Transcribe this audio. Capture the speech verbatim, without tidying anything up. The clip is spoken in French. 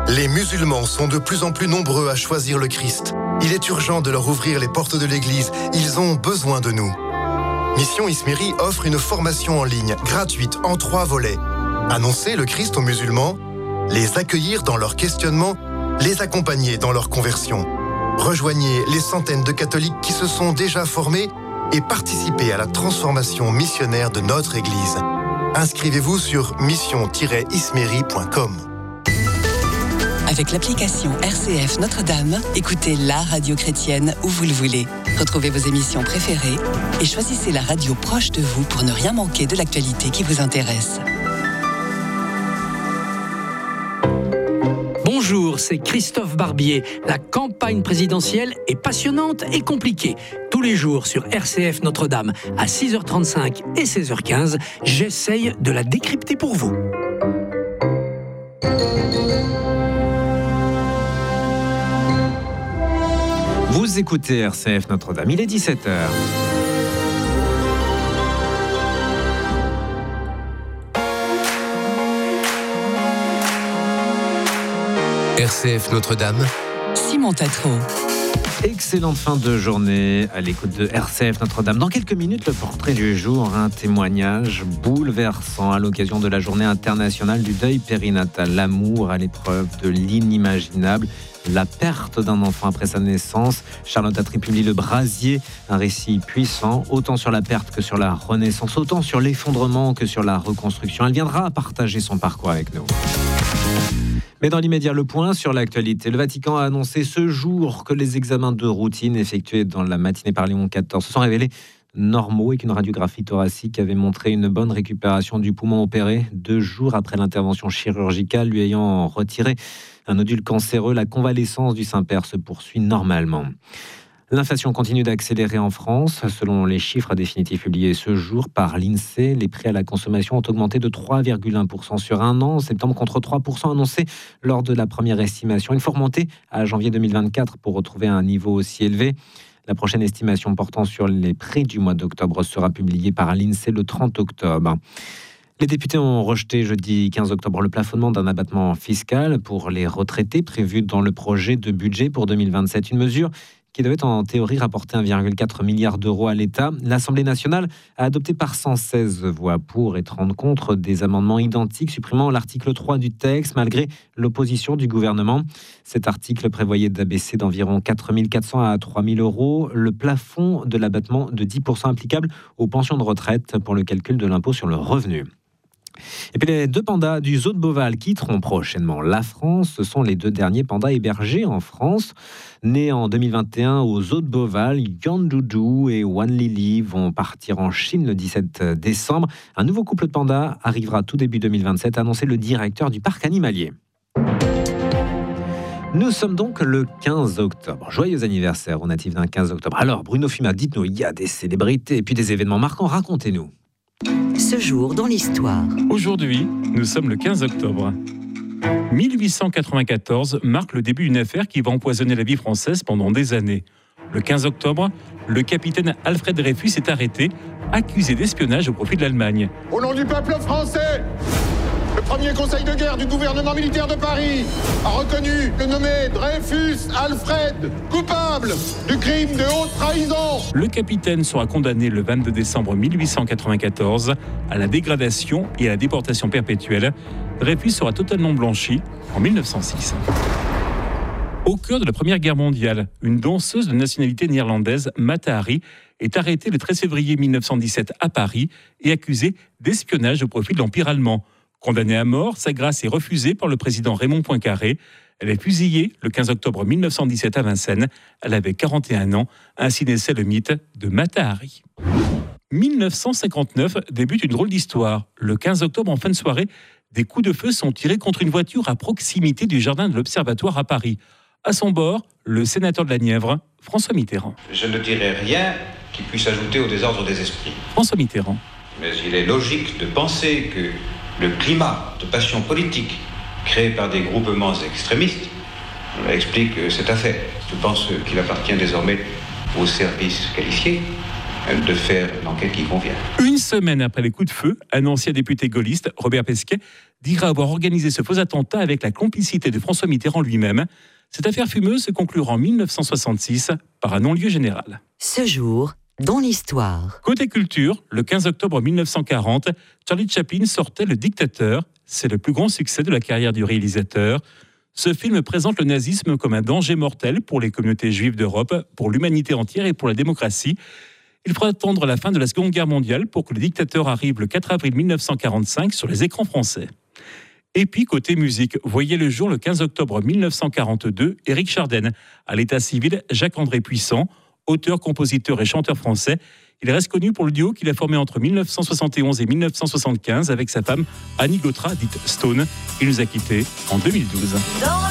Les musulmans sont de plus en plus nombreux à choisir le Christ. Il est urgent de leur ouvrir les portes de l'Église. Ils ont besoin de nous. Mission Ismiri offre une formation en ligne, gratuite, en trois volets. Annoncer le Christ aux musulmans, les accueillir dans leur questionnement, les accompagner dans leur conversion. Rejoignez les centaines de catholiques qui se sont déjà formés et participez à la transformation missionnaire de notre Église. Inscrivez-vous sur mission tiret ismiri point com. Avec l'application R C F Notre-Dame, écoutez la radio chrétienne où vous le voulez. Retrouvez vos émissions préférées et choisissez la radio proche de vous pour ne rien manquer de l'actualité qui vous intéresse. Bonjour, c'est Christophe Barbier. La campagne présidentielle est passionnante et compliquée. Tous les jours sur R C F Notre-Dame à six heures trente-cinq et seize heures quinze, j'essaye de la décrypter pour vous. Vous écoutez R C F Notre-Dame, il est dix-sept heures. R C F Notre-Dame, Simon Tatro. Excellente fin de journée à l'écoute de R C F Notre-Dame. Dans quelques minutes, le portrait du jour, un témoignage bouleversant à l'occasion de la journée internationale du deuil périnatal. L'amour à l'épreuve de l'inimaginable, la perte d'un enfant après sa naissance. Charlotte Attry publie Le Brasier, un récit puissant, autant sur la perte que sur la renaissance, autant sur l'effondrement que sur la reconstruction. Elle viendra partager son parcours avec nous. Mais dans l'immédiat, le point sur l'actualité. Le Vatican a annoncé ce jour que les examens de routine effectués dans la matinée par Léon quatorze se sont révélés normaux et qu'une radiographie thoracique avait montré une bonne récupération du poumon opéré deux jours après l'intervention chirurgicale lui ayant retiré un nodule cancéreux. La convalescence du Saint-Père se poursuit normalement. L'inflation continue d'accélérer en France. Selon les chiffres définitifs publiés ce jour par l'INSEE, les prix à la consommation ont augmenté de trois virgule un pour cent sur un an en septembre contre trois pour cent annoncés lors de la première estimation. Il faut remonter à janvier deux mille vingt-quatre pour retrouver un niveau aussi élevé. La prochaine estimation portant sur les prix du mois d'octobre sera publiée par l'INSEE le trente octobre. Les députés ont rejeté jeudi quinze octobre le plafonnement d'un abattement fiscal pour les retraités prévu dans le projet de budget pour deux mille vingt-sept. Une mesure qui devait en théorie rapporter un virgule quatre milliard d'euros à l'État. L'Assemblée nationale a adopté par cent seize voix pour et trente contre des amendements identiques supprimant l'article trois du texte malgré l'opposition du gouvernement. Cet article prévoyait d'abaisser d'environ quatre mille quatre cents à trois mille euros le plafond de l'abattement de dix pour cent applicable aux pensions de retraite pour le calcul de l'impôt sur le revenu. Et puis les deux pandas du zoo de Beauval quitteront prochainement la France. Ce sont les deux derniers pandas hébergés en France. Nés en deux mille vingt et un au zoo de Beauval, Yandoudou et Wan Lili vont partir en Chine le dix-sept décembre. Un nouveau couple de pandas arrivera tout début deux mille vingt-sept, a annoncé le directeur du parc animalier. Nous sommes donc le quinze octobre. Joyeux anniversaire aux natifs d'un quinze octobre. Alors Bruno Fumat, dites-nous, il y a des célébrités et puis des événements marquants, racontez-nous. Ce jour dans l'histoire. Aujourd'hui, nous sommes le quinze octobre. mille huit cent quatre-vingt-quatorze marque le début d'une affaire qui va empoisonner la vie française pendant des années. Le quinze octobre, le capitaine Alfred Dreyfus est arrêté, accusé d'espionnage au profit de l'Allemagne. Au nom du peuple français, le premier conseil de guerre du gouvernement militaire de Paris a reconnu le nommé Dreyfus Alfred coupable du crime de haute trahison. Le capitaine sera condamné le vingt-deux décembre mille huit cent quatre-vingt-quatorze à la dégradation et à la déportation perpétuelle. Dreyfus sera totalement blanchi en mille neuf cent six. Au cœur de la Première Guerre mondiale, une danseuse de nationalité néerlandaise, Mata Hari, est arrêtée le treize février mille neuf cent dix-sept à Paris et accusée d'espionnage au profit de l'Empire allemand. Condamnée à mort, sa grâce est refusée par le président Raymond Poincaré. Elle est fusillée le quinze octobre mille neuf cent dix-sept à Vincennes. Elle avait quarante et un ans. Ainsi naissait le mythe de Mata Hari. mille neuf cent cinquante-neuf débute une drôle d'histoire. Le quinze octobre, en fin de soirée, des coups de feu sont tirés contre une voiture à proximité du jardin de l'Observatoire à Paris. À son bord, le sénateur de la Nièvre, François Mitterrand. Je ne dirai rien qui puisse ajouter au désordre des esprits. François Mitterrand. Mais il est logique de penser que le climat de passion politique créé par des groupements extrémistes explique cette affaire. Je pense qu'il appartient désormais aux services qualifiés de faire l'enquête qui convient. Une semaine après les coups de feu, un ancien député gaulliste, Robert Pesquet, dira avoir organisé ce faux attentat avec la complicité de François Mitterrand lui-même. Cette affaire fumeuse se conclura en mille neuf cent soixante-six par un non-lieu général. Ce jour, dans l'histoire. Côté culture, le quinze octobre mille neuf cent quarante, Charlie Chaplin sortait Le Dictateur. C'est le plus grand succès de la carrière du réalisateur. Ce film présente le nazisme comme un danger mortel pour les communautés juives d'Europe, pour l'humanité entière et pour la démocratie. Il faudra attendre la fin de la Seconde Guerre mondiale pour que Le Dictateur arrive le quatre avril mille neuf cent quarante-cinq sur les écrans français. Et puis, côté musique, voyez le jour le quinze octobre mille neuf cent quarante-deux, Éric Chardin. À l'état civil, Jacques-André Puissant, auteur, compositeur et chanteur français. Il reste connu pour le duo qu'il a formé entre mille neuf cent soixante et onze et mille neuf cent soixante-quinze avec sa femme Annie Gautra, dite Stone. Il nous a quittés en deux mille douze.